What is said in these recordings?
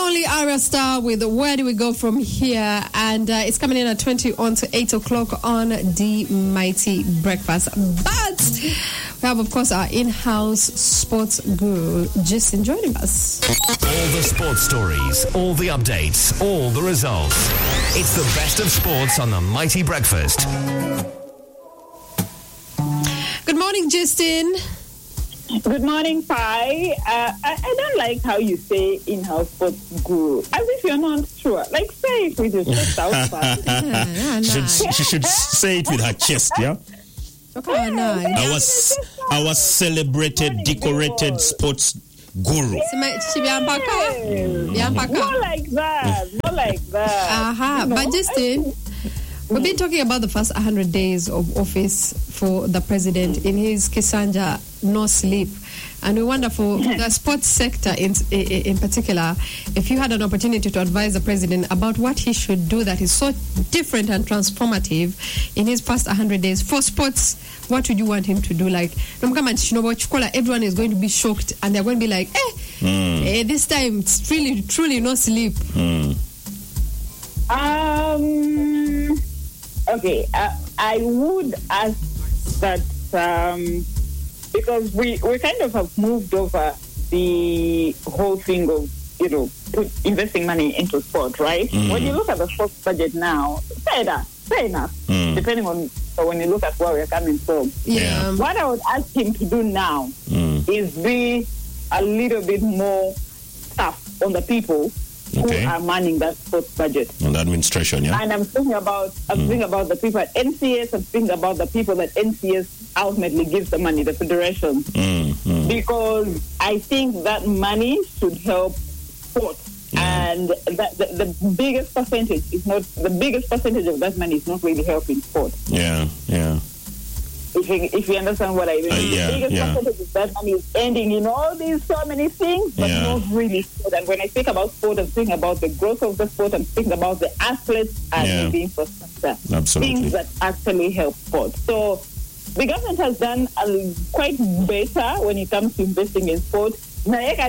only Aria Star with Where Do We Go From Here? And it's coming in at 20 on to 8 o'clock on the Mighty Breakfast. But we have, of course, our in-house sports guru, Justin, joining us. All the sports stories, all the updates, all the results. It's the best of sports on the Mighty Breakfast. Good morning, Justin. Good morning, Pi. I don't like how you say in-house sports guru. As if you're not sure. Like, say it with your chest out. She should say it with her chest, yeah? Okay, no. Our celebrated, decorated sports guru. More like that. But Justin, we've been talking about the first 100 days of office for the president in his Kisanja No Sleep. And we wonder for the sports sector in particular, if you had an opportunity to advise the president about what he should do that is so different and transformative in his first 100 days for sports, what would you want him to do? Like, everyone is going to be shocked and they're going to be like, this time it's really, truly no sleep. Okay, I would ask that because we kind of have moved over the whole thing of, investing money into sport, right? When you look at the sports budget now, fair enough, depending on when you look at where we're coming from. Yeah. What I would ask him to do now is be a little bit more tough on the people who are manning that sports budget. On the administration, yeah? And I'm thinking about the people at NCS, I'm thinking about the people that NCS ultimately gives the money, the federations. Because I think that money should help sport. And the biggest percentage of that money is not really helping sport. Yeah. If you understand what I mean. The biggest percentage of that money is ending in all these so many things, but not really sport. And when I think about sport, I'm thinking about the growth of the sport, I'm thinking about the athletes and the infrastructure. Absolutely. Things that actually help sport. So the government has done quite better when it comes to investing in sport. Ultimately,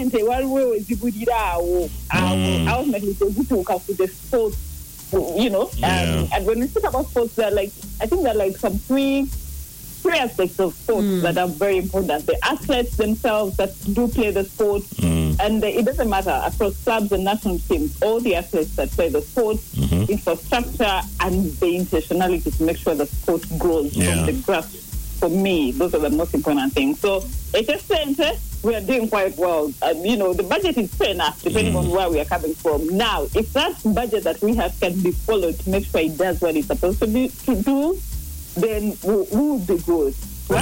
the sport, and when we speak about sports, I think there are some three aspects of sports that are very important. The athletes themselves that do play the sport, and it doesn't matter across clubs and national teams, all the athletes that play the sport, infrastructure, and the intentionality to make sure the sport grows from the grass. For me, those are the most important things. So, HSC, we are doing quite well. The budget is fair enough, depending on where we are coming from. Now, if that budget that we have can be followed to make sure it does what it's supposed to do, then we would be good. The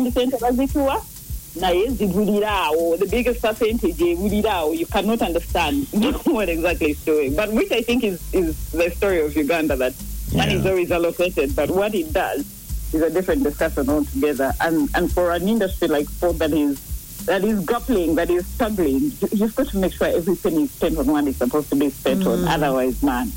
biggest percentage, you cannot understand what exactly is doing. But which I think is the story of Uganda, that money is always allocated, but what it does is a different discussion altogether. And for an industry like sport that is grappling, that is struggling, you've got to make sure every penny is spent on what it's supposed to be spent on. Otherwise, man,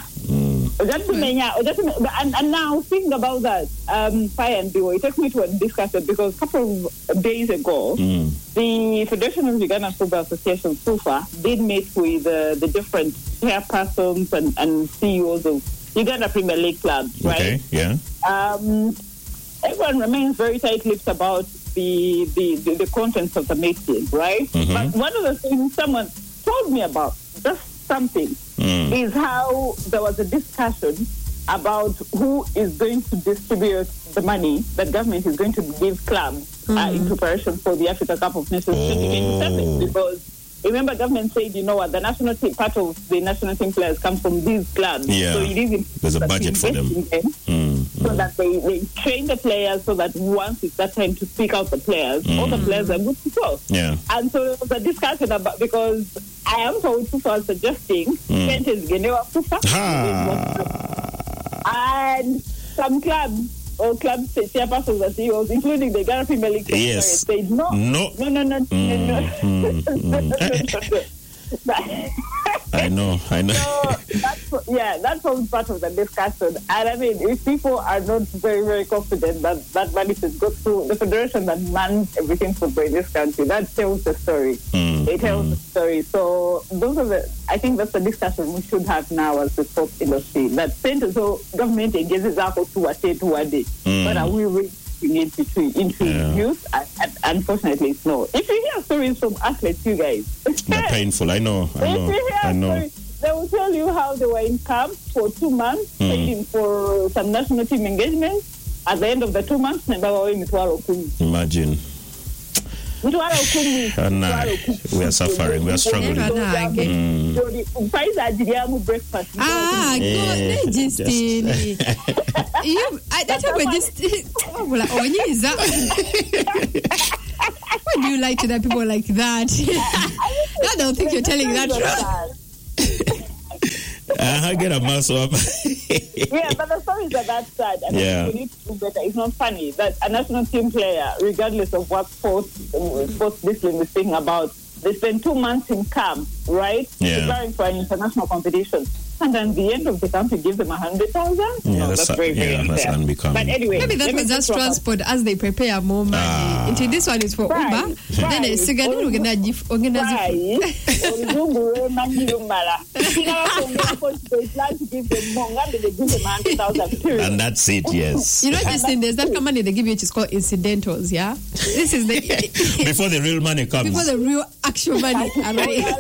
and now thinking about that, Fire and Biwo, it takes me to a discussion because a couple of days ago, the Federation of Uganda Football Association, SUFA, did meet with the different chairpersons and CEOs of Uganda Premier League clubs, right? Okay, yeah. Everyone remains very tight-lipped about the contents of the meeting, right? But one of the things someone told me about, just something, is how there was a discussion about who is going to distribute the money that government is going to give clubs in preparation for the Africa Cup of Nations 2027. Because remember, government said, the national team, part of the national team players comes from these clubs. Yeah. So it is there's a budget for them. So that they train the players so that once it's that time to speak out the players, all the players are good to go. Yeah. And so there was a discussion about, because I am told FIFA was suggesting Kentes Genewa FIFA. And some clubs or clubs chairpersons and CEOs, including the Ghana Premier League, said no. I know. So that was part of the discussion. And I mean, if people are not very, very confident that money should go through the federation that mans everything for this country, that tells the story. It tells the story. So I think that's the discussion we should have now as the sports industry. That centers, so government engages up to a day. But are we really into youth? And unfortunately, it's no. If you hear stories from athletes, you guys, they're painful. I know. Stories, they will tell you how they were in camp for 2 months, waiting for some national team engagement. At the end of the 2 months, imagine. We are suffering. We are struggling. Breakfast. Why do you lie to the people like that? I don't think you're telling that truth. Get a muscle up. Yeah, but the stories are that sad. I mean, we need to do better. It's not funny that a national team player, regardless of what sports discipline we're speaking about, they spend 2 months in camp, right? Preparing for an international competition. And then the end of the camp, you give them 100,000? Yeah, that's very, very unfair. That's unbecoming. But anyway, maybe that was just transport as they prepare more money. Into this one is for Uber. Then it's and that's it, yes. You know, there's that money they give you, which is called incidentals, yeah? This is the before the real money comes. Before the real actual money arrives.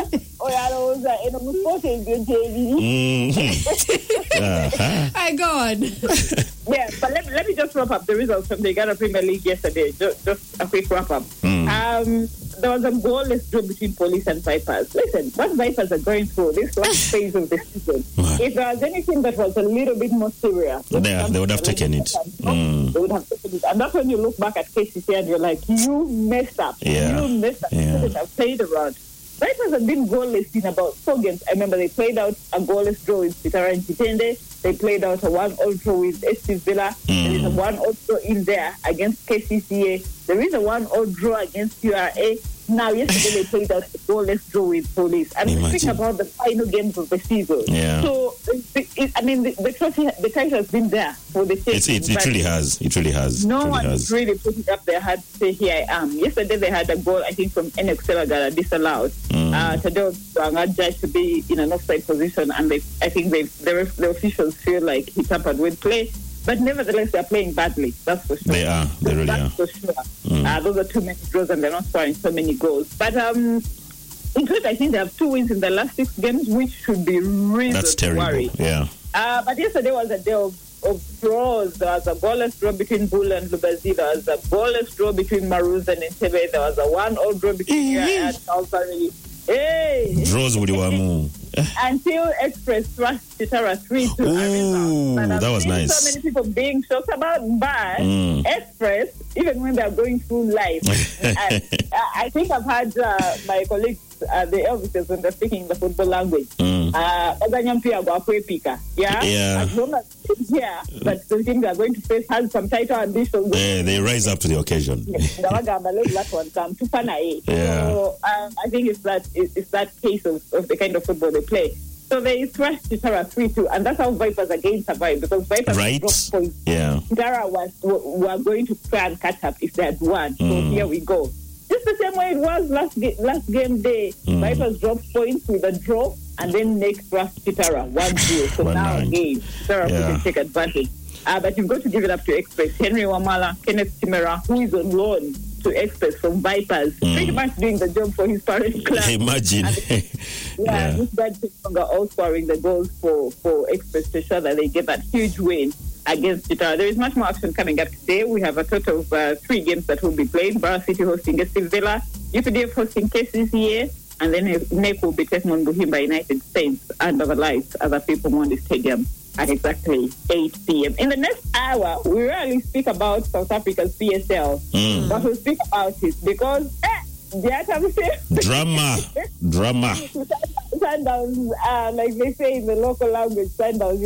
My God. Yeah, but let me just wrap up the results from the Ghana Premier League yesterday. Just a quick wrap up. There was a goalless draw between Police and Vipers. Listen, what Vipers are going through this last phase of the season, if there was anything that was a little bit more serious, they would have taken it. They would have taken it. And that's when you look back at KCC and you're like, you messed up. You messed up. You should have played around. Vipers have been goalless in about 4 games. I remember they played out a goalless draw with Pitara and Chitende. They played out a 1-1 draw with SC Villa. There is a 1-1 draw in there against KCCA. There is a 1-1 draw against URA. Now, yesterday they played out a goalless draw with Police. And we speak about the final games of the season. So, the trophy, the title has been there for the team. It really has. It really has. No one really put it up there, had to say, here I am. Yesterday they had a goal, I think, from NX Selagara disallowed. Tadeo Dwanga judged to be in an offside position, and I think the officials feel like he tampered with play. But nevertheless, they're playing badly. That's for sure. They are. They really are. For sure. Those are too many draws, and they're not scoring so many goals. But in truth, I think they have 2 wins in the last 6 games, which should be reason That's terrible. to worry. Yeah. But yesterday was a day of draws. There was a goalless draw between Bull and Lubazi. There was a goalless draw between Maruz and Entebbe. There was a 1-1 draw between UAE and Calvary. Hey! Draws with Wamu. Until Express thrust Chitara 3-2. That was nice. So many people being shocked about, but Express, even when they're going through life, I think I've had my colleagues, the Elvises, when they're speaking the football language. Yeah. As long as but the thing they're going to face has some title ambitions. They rise up to the occasion. So I think it's that case of the kind of football they play. So they thrashed Chitara 3-2, and that's how Vipers again survived, because Vipers dropped points. Yeah. Chitara were going to try and catch up if they had won. So here we go. Just the same way it was last game day. Vipers dropped points with a draw, and then next thrust Chitara 1-0. So now again, Chitara can take advantage. But you've got to give it up to Express. Henry Wamala, Kenneth Timera, who is on loan to Express from Vipers, pretty much doing the job for his parent club. Imagine. This bad are all scoring the goals for Express to show that they get that huge win against Chitara. There is much more action coming up today. We have a total of 3 games that will be played. Barra City hosting SC Villa, UPDF hosting KCCA, and then NEC will be taking on Buhimba United Saints under the lights at the People Mondi Stadium at exactly 8 p.m. In the next hour, we rarely speak about South Africa's PSL, but we'll speak about it because drama. Sundowns, like they say in the local language, Sundowns,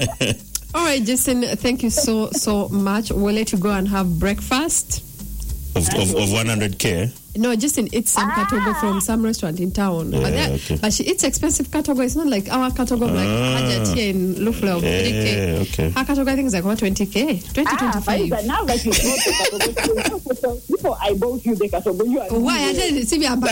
All right, Jason, thank you so much. We'll let you go and have breakfast. Of 100K? No, just eats some katogo from some restaurant in town. But she eats expensive katogo. It's not like our katogo like Hajat here in Lufla of 3K. Okay. Her katogo I think is like what, 20K? 25. But now that you bought the katogo, before I bought you the katogo, you are... Why? I didn't see me about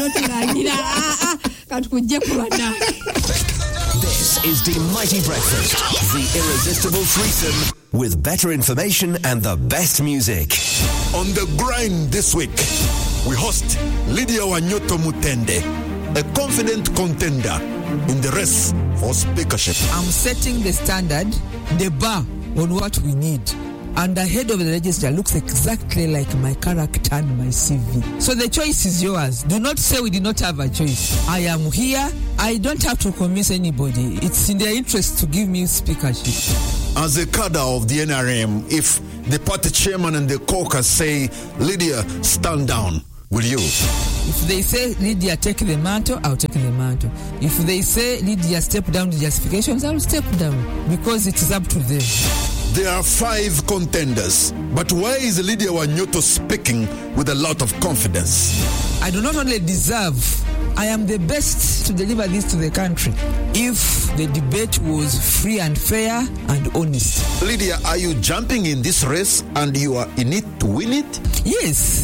This is the Mighty Breakfast, the irresistible threesome with better information and the best music. On the grind this week, we host Lydia Wanyoto Mutende, a confident contender in the race for speakership. I'm setting the standard, the bar on what we need. And the head of the register looks exactly like my character and my CV. So the choice is yours. Do not say we did not have a choice. I am here. I don't have to convince anybody. It's in their interest to give me speakership. As a cadre of the NRM, if the party chairman and the caucus say, Lydia, stand down, will you? If they say, Lydia, take the mantle, I'll take the mantle. If they say, Lydia, step down the justifications, I'll step down. Because it is up to them. There are 5 contenders, but why is Lydia Wanyoto speaking with a lot of confidence? I do not only deserve, I am the best to deliver this to the country. If the debate was free and fair and honest. Lydia, are you jumping in this race and you are in it to win it? Yes.